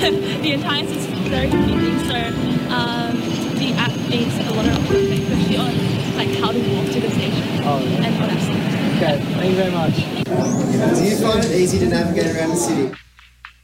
the entire system is very confusing. So the app needs a lot of updates, especially on like how to walk to the station and all that stuff. Okay, thank you very much. Do you find it easy to navigate around the city?